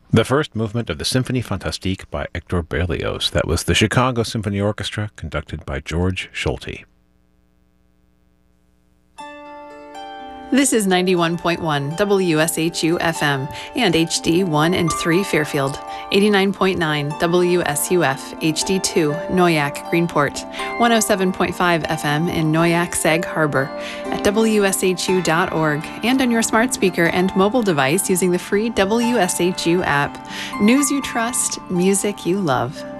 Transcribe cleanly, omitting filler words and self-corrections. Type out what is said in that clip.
The first movement of the Symphonie Fantastique by Hector Berlioz. That was the Chicago Symphony Orchestra, conducted by George Solti. This is 91.1 WSHU FM and HD 1 and 3 Fairfield, 89.9 WSUF HD 2 Noyak Greenport, 107.5 FM in Noyak Sag Harbor, at WSHU.org, and on your smart speaker and mobile device using the free WSHU app. News you trust, music you love.